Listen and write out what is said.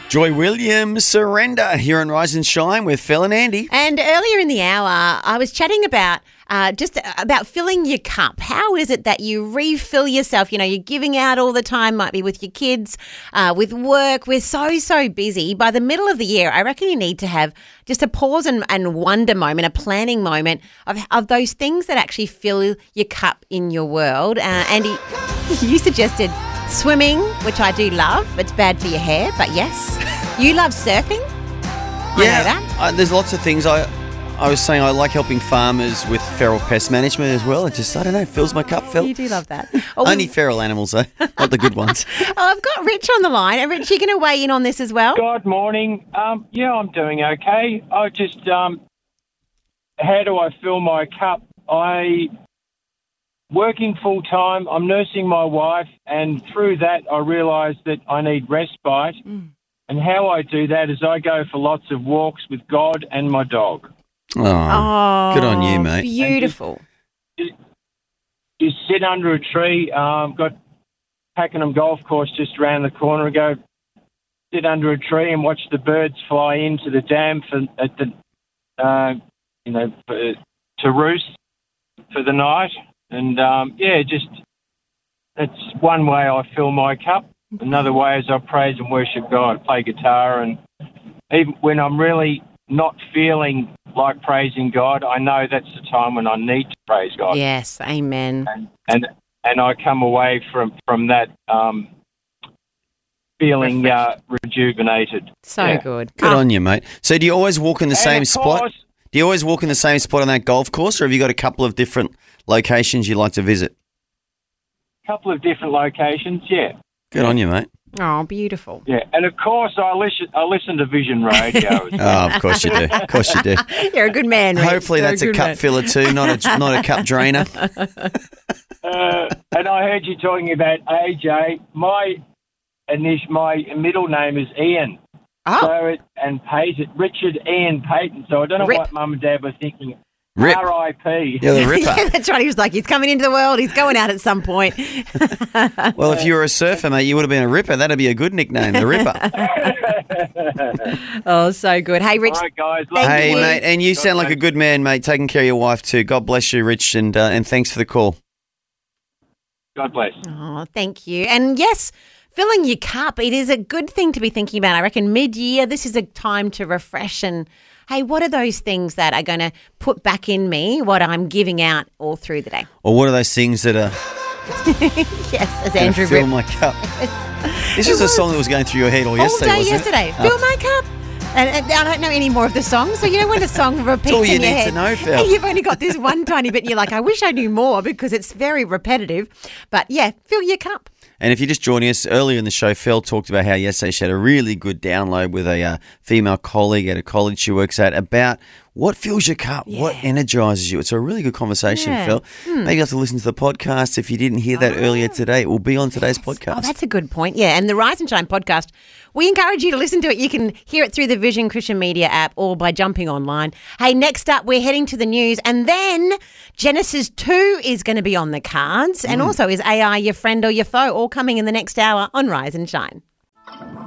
Joy Williams, Surrender, here on Rise and Shine with Phil and Andy. And earlier in the hour, I was chatting about just about filling your cup. How is it that you refill yourself? You know, you're giving out all the time, might be with your kids, with work. We're so busy. By the middle of the year, I reckon you need to have just a pause and wonder moment, a planning moment of those things that actually fill your cup in your world. Andy, you suggested swimming, which I do love. It's bad for your hair, but yes. You love surfing? I know that. There's lots of things. I was saying I like helping farmers with feral pest management as well. It just, I don't know, fills my cup, Phil. You do love that. Only feral animals, though, not the good ones. I've got Rich on the line. Rich, you going to weigh in on this as well? Good morning. Yeah, I'm doing okay. I just, how do I fill my cup? Working full-time, I'm nursing my wife, and through that I realised that I need respite. And how I do that is I go for lots of walks with God and my dog. Oh, good on you, mate. Beautiful. You sit under a tree. Got Pakenham Golf Course just around the corner. Go sit under a tree and watch the birds fly into the dam to roost for the night. And, that's one way I fill my cup. Another way is I praise and worship God, play guitar, and even when I'm really not feeling like praising God, I know that's the time when I need to praise God. Yes, amen. And I come away from that feeling rejuvenated. So good. Good on you, mate. So do you always walk in the same spot? Do you always walk in the same spot on that golf course, or have you got a couple of different locations you like to visit? A couple of different locations, yeah. Good on you, mate. Oh, beautiful. Yeah, and of course I listen to Vision Radio as well. Oh, of course you do. Of course you do. You're a good man, Rich. Hopefully that's a cup filler too, not a cup drainer. And I heard you talking about AJ. My middle name is Ian. Oh. So Richard Ian Payton. So I don't know Rip. what Mum and Dad were thinking. Rip. R.I.P. You're the Ripper. Yeah, that's right. He was like, he's coming into the world. He's going out at some point. Well, if you were a surfer, mate, you would have been a Ripper. That'd be a good nickname, the Ripper. Oh, so good. Hey, Rich. All right, guys. Hey, mate, and you sound like a good man, mate, taking care of your wife too. God bless you, Rich, and thanks for the call. God bless. Oh, thank you. And yes, filling your cup, it is a good thing to be thinking about. I reckon mid-year, this is a time to refresh and, hey, what are those things that are going to put back in me what I'm giving out all through the day? Or what are those things that are Yes, as Andrew fill Rip. my cup? This was a song that was going through your head all yesterday, All day wasn't yesterday. it? Fill my cup. And I don't know any more of the song, so you know when a song repeats all you in your need head. to know, Phil. And you've only got this one tiny bit, and you're like, I wish I knew more because it's very repetitive. But yeah, fill your cup. And if you're just joining us, earlier in the show, Phil talked about how yesterday she had a really good download with a female colleague at a college she works at about what fills your cup, what energises you. It's a really good conversation, Phil. Maybe you have to listen to the podcast. If you didn't hear that earlier today, it will be on today's podcast. Oh, that's a good point. Yeah, and the Rise and Shine podcast, we encourage you to listen to it. You can hear it through the Vision Christian Media app or by jumping online. Hey, next up, we're heading to the news, and then Genesis 2 is going to be on the cards, and also is AI your friend or your foe, all coming in the next hour on Rise and Shine.